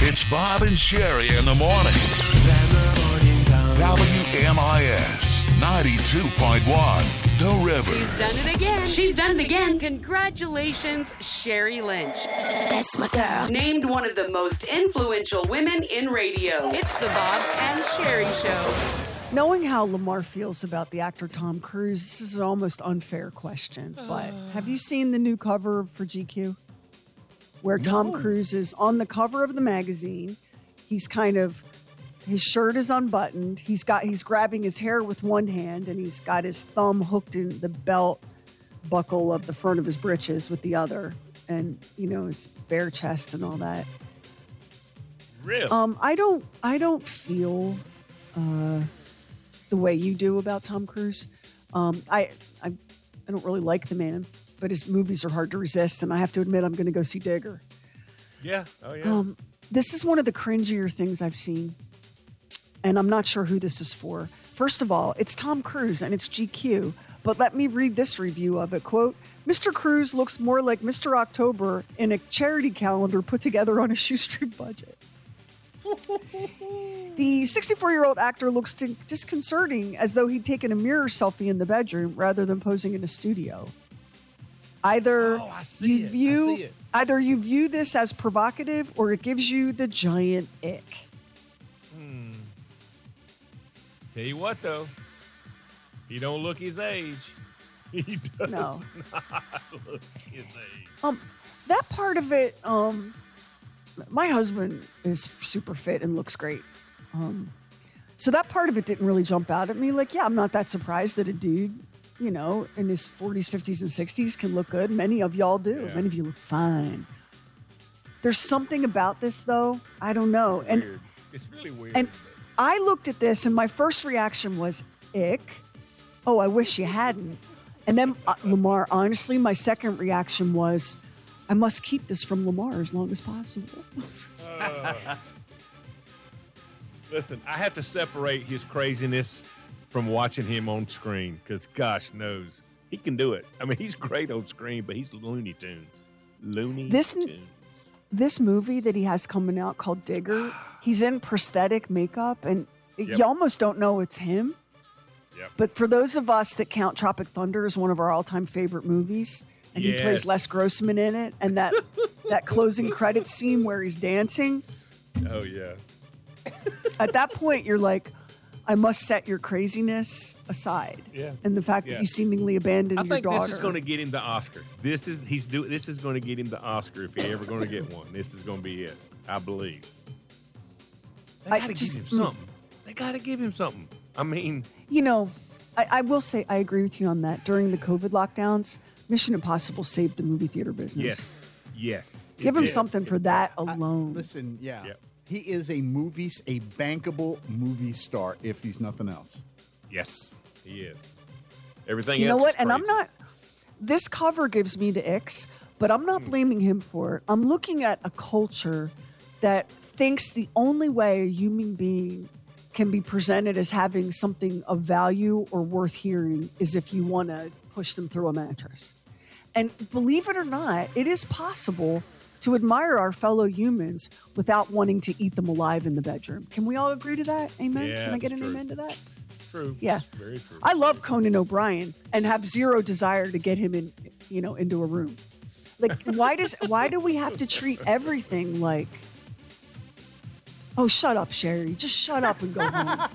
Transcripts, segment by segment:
It's Bob and Sherry in the morning. WMIS 92.1, The River. She's done it again. She's done it again. Congratulations, Sherry Lynch. That's my girl. Named one of the most influential women in radio. It's the Bob and Sherry Show. Knowing how Lamar feels about the actor Tom Cruise, this is an almost unfair question. But have you seen the new cover for GQ? Where Tom Cruise is on the cover of the magazine. He's his shirt is unbuttoned. He's grabbing his hair with one hand, and he's got his thumb hooked in the belt buckle of the front of his britches with the other. And, his bare chest and all that. Really? I don't feel the way you do about Tom Cruise. I don't really like the man, but his movies are hard to resist, and I have to admit I'm going to go see Digger. Yeah. Oh, yeah. This is one of the cringier things I've seen, and I'm not sure who this is for. First of all, it's Tom Cruise, and it's GQ, but let me read this review of it. Quote, Mr. Cruise looks more like Mr. October in a charity calendar put together on a shoestring budget. The 64-year-old actor looks disconcerting, as though he'd taken a mirror selfie in the bedroom rather than posing in a studio. Either you view this as provocative, or it gives you the giant ick. Tell you what, though, he don't look his age. He does not look his age. That part of it, my husband is super fit and looks great. So that part of it didn't really jump out at me. Like, yeah, I'm not that surprised that a dude, in his 40s, 50s, and 60s can look good. Many of y'all do. Yeah. Many of you look fine. There's something about this, though. I don't know. It's really weird. And I looked at this, and my first reaction was, ick. Oh, I wish you hadn't. And then, Lamar, honestly, my second reaction was, I must keep this from Lamar as long as possible. Listen, I have to separate his craziness from watching him on screen, because gosh knows he can do it. I mean, he's great on screen, but he's Looney Tunes. This movie that he has coming out called Digger, he's in prosthetic makeup, and you almost don't know it's him. Yep. But for those of us that count Tropic Thunder as one of our all-time favorite movies, and he plays Les Grossman in it, and that closing credits scene where he's dancing. Oh, yeah. At that point, you're like, I must set your craziness aside. Yeah. And the fact that you seemingly abandoned your daughter. I think this is going to get him the Oscar. This is going to get him the Oscar if he's ever going to get one. This is going to be it, I believe. They got to give him something. They got to give him something. I mean, I will say I agree with you on that. During the COVID lockdowns, Mission Impossible saved the movie theater business. Yes. Give him something for that alone. Listen, yeah. Yep. He is a bankable movie star, if he's nothing else. Yes, he is. Everything else. You know what? Is And I'm crazy. not. This cover gives me the icks, but I'm not blaming him for it. I'm looking at a culture that thinks the only way a human being can be presented as having something of value or worth hearing is if you want to push them through a mattress. And believe it or not, it is possible to admire our fellow humans without wanting to eat them alive in the bedroom. Can we all agree to that? Amen? Yeah, Can I get an true. amen to that? True. Yeah. Very true. I love Conan O'Brien and have zero desire to get him into a room. Like, why do we have to treat everything like, oh, shut up, Sherry. Just shut up and go home.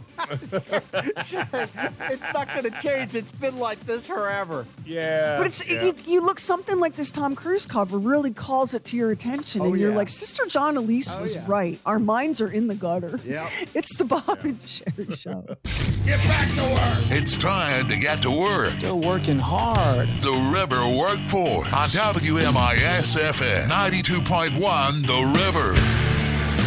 It's not going to change. It's been like this forever. Yeah. But you look, something like this Tom Cruise cover really calls it to your attention. And you're like, Sister John Elise was right. Our minds are in the gutter. Yep. It's the Bob and Sherry Show. Get back to work. It's time to get to work. Still working hard. The River Workforce on WMIS FM 92.1, The River.